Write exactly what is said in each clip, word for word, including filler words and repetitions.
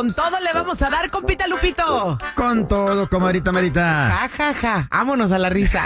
Con todo le vamos a dar, compita Lupito. Con todo, comadrita Merita. Ja, ja, ja. Vámonos a la risa.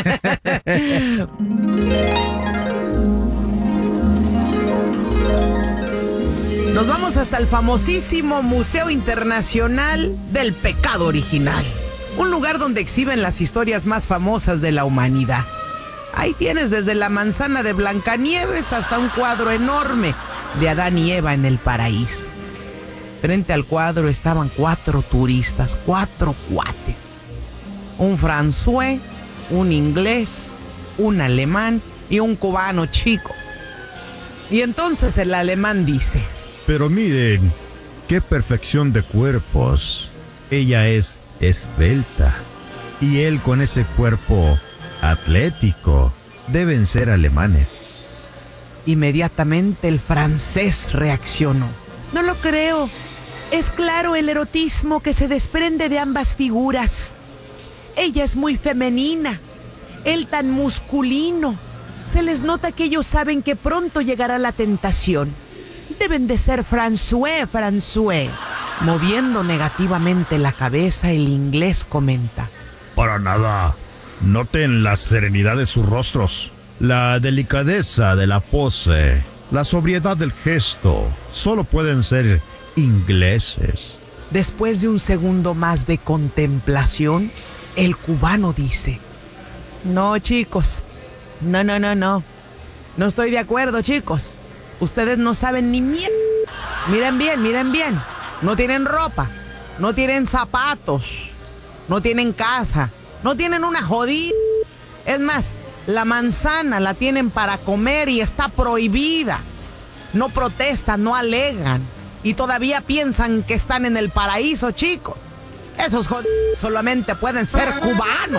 Nos vamos hasta el famosísimo Museo Internacional del Pecado Original. Un lugar donde exhiben las historias más famosas de la humanidad. Ahí tienes desde la manzana de Blancanieves hasta un cuadro enorme de Adán y Eva en el paraíso. Frente al cuadro estaban cuatro turistas, cuatro cuates. Un francés, un inglés, un alemán y un cubano chico. Y entonces el alemán dice: pero miren, qué perfección de cuerpos. Ella es esbelta y él con ese cuerpo atlético. Deben ser alemanes. Inmediatamente el francés reaccionó: no lo creo. Es claro el erotismo que se desprende de ambas figuras. Ella es muy femenina, él tan masculino. Se les nota que ellos saben que pronto llegará la tentación. Deben de ser François, François. Moviendo negativamente la cabeza, el inglés comenta: Para nada. Noten la serenidad de sus rostros, la delicadeza de la pose, la sobriedad del gesto. Solo pueden ser ingleses. Después de un segundo más de contemplación, el cubano dice: no, chicos, no, no, no, no. No estoy de acuerdo, chicos. Ustedes no saben ni mierda. Miren bien, miren bien. No tienen ropa, no tienen zapatos, no tienen casa, no tienen una jodida. Es más, la manzana la tienen para comer y está prohibida. No protestan, no alegan y todavía piensan que están en el paraíso, chicos. Esos jodidos solamente pueden ser cubanos.